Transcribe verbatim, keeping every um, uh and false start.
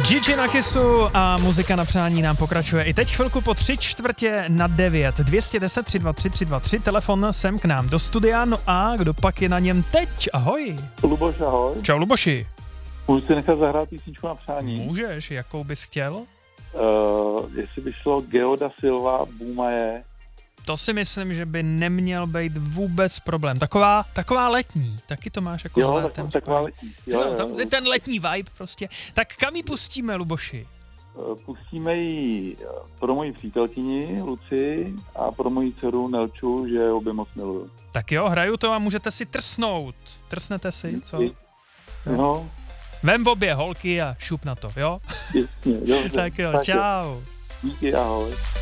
Gigi na Kissu a muzika na přání nám pokračuje. I teď chvilku po tři čtvrtě na devět. dvě jedna nula tři dva tři tři dva tři, telefon sem k nám do studia. No a kdo pak je na něm teď? Ahoj. Luboš, ahoj. Čau, Luboši. Můžu si nechat zahrát písničku na přání? Můžeš, jakou bys chtěl? Uh, jestli by šlo Geoda Silva, Boomaje. To si myslím, že by neměl být vůbec problém. Taková, taková letní, taky to máš jako jo, s tak, létem. taková letní. Jo, Jo, jo, tam, jo. ten letní vibe prostě. Tak kam ji pustíme, Luboši? Uh, pustíme ji pro moji přítelkyni Luci a pro moji dceru Nelču, že obě moc miluju. Tak jo, hraju to a můžete si trsnout. Trsnete si, co? No. Vem obě holky a šup na to, jo? Jasně, dobře. Tak jo, tak čau. Díky, ahoj.